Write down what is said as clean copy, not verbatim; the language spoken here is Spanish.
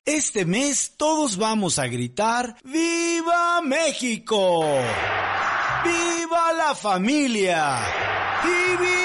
Este mes todos vamos a gritar ¡Viva México! ¡Viva la familia! ¡Y viva!